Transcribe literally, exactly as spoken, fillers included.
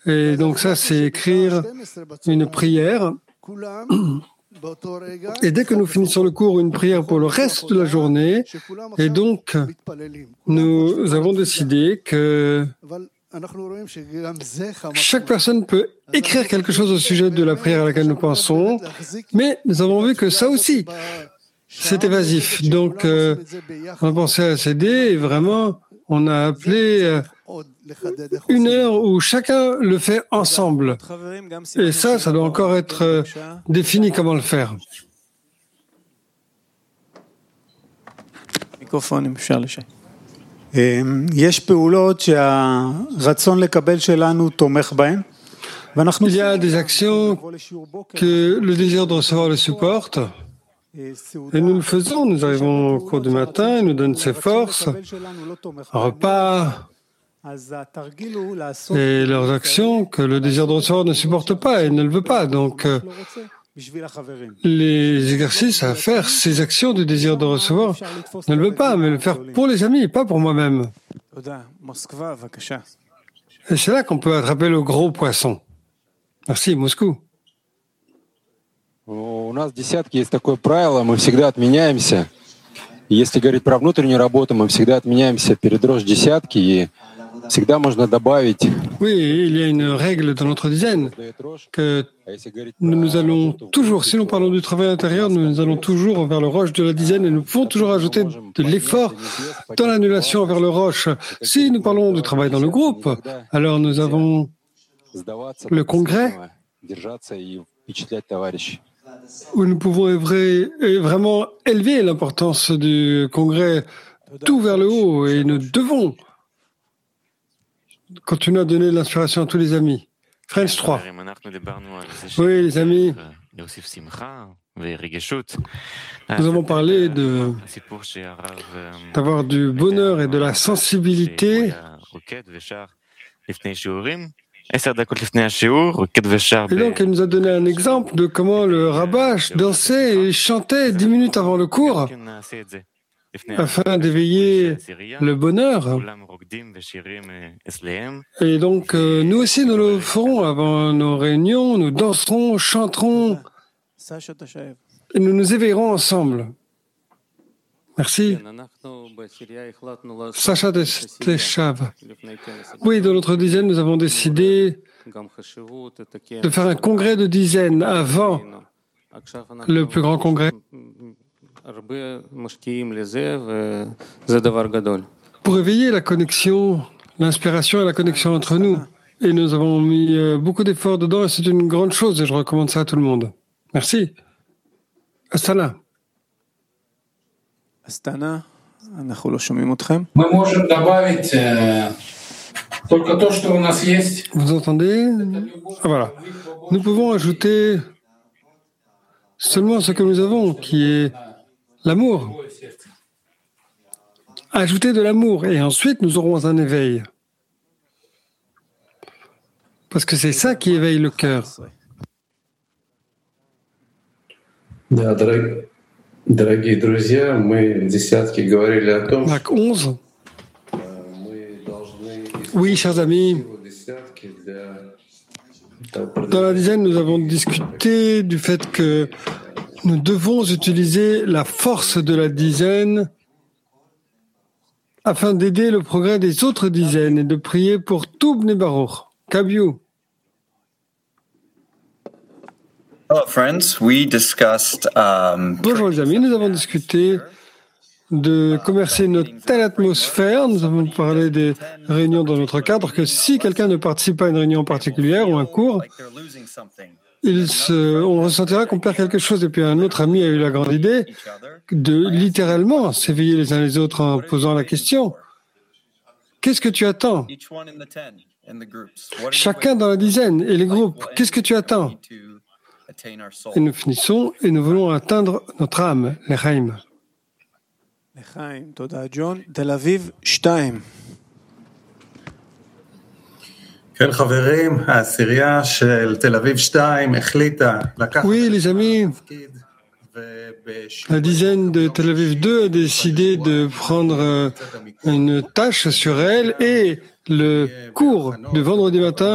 Et donc ça, c'est écrire une prière. Et dès que nous finissons le cours, une prière pour le reste de la journée. Et donc, nous avons décidé que chaque personne peut écrire quelque chose au sujet de la prière à laquelle nous pensons. Mais nous avons vu que ça aussi, c'est évasif. Donc, euh, on a pensé à s'aider et vraiment, on a appelé euh, une heure où chacun le fait ensemble. Et ça, ça doit encore être euh, défini comment le faire. יש פעולות שהרצון לקבל שלנו תומך בהן. Il y a des actions que le désir de recevoir le supporte. Et nous le faisons, nous arrivons au cours du matin, il nous donne ses forces, un repas, et leurs actions que le désir de recevoir ne supporte pas et ne le veut pas. Donc, euh, les exercices à faire, ces actions du désir de recevoir, ne le veut pas, mais le faire pour les amis, pas pour moi-même. Et c'est là qu'on peut attraper le gros poisson. Merci, Moscou. У нас в десятке есть такое правило, мы всегда отменяемся. Если говорить про внутреннюю работу, мы всегда отменяемся перед рош десятки, и всегда можно добавить. Oui, il y a une règle dans notre dizaine que nous, nous allons toujours, si nous parlons du travail intérieur, nous, nous allons toujours vers le roche de la dizaine et nous pouvons toujours ajouter de l'effort dans l'annulation vers le roche. Si nous parlons du travail dans le groupe, alors nous avons le congrès où nous pouvons vrai, vraiment élever l'importance du congrès tout vers le haut et nous devons continuer à donner l'inspiration à tous les amis. French trois. Oui, les amis. Nous avons parlé de, d'avoir du bonheur et de la sensibilité. Et donc, elle nous a donné un exemple de comment le Rabash dansait et chantait dix minutes avant le cours afin d'éveiller le bonheur. Et donc, euh, nous aussi, nous le ferons avant nos réunions, nous danserons, chanterons et nous nous éveillerons ensemble. Merci. Sacha Teshav. Oui, dans notre dizaine, nous avons décidé de faire un congrès de dizaines avant le plus grand congrès pour éveiller la connexion, l'inspiration et la connexion entre nous. Et nous avons mis beaucoup d'efforts dedans et c'est une grande chose et je recommande ça à tout le monde. Merci. Astana. Astana. Мы можем добавить только то, что у нас есть. Vous entendez? Ah, voilà. Nous pouvons ajouter seulement ce que nous avons, qui est l'amour. Ajouter de l'amour et ensuite nous aurons un éveil. Parce que c'est ça qui éveille le cœur. Дорогие друзья, мы в десятке говорили о том, Mac onze. Oui, chers amis, dans la dizaine, nous avons discuté du fait que nous devons utiliser la force de la dizaine afin d'aider le progrès des autres dizaines et de prier pour tout Bnei Baruch. Kabiou. Hello, friends. We discussed, um, Bonjour les amis, nous avons discuté de commercer une telle atmosphère, nous avons parlé des réunions dans notre cadre, que si quelqu'un ne participe pas à une réunion particulière ou un cours, il se, on ressentira qu'on perd quelque chose. Et puis un autre ami a eu la grande idée de littéralement s'éveiller les uns les autres en posant la question « Qu'est-ce que tu attends ?» Chacun dans la dizaine et les groupes, qu'est-ce que tu attends? Et nous finissons et nous voulons atteindre notre âme, l'Echaim. Oui, les amis, la dizaine de Tel Aviv deux a décidé de prendre une tâche sur elle et le cours de vendredi matin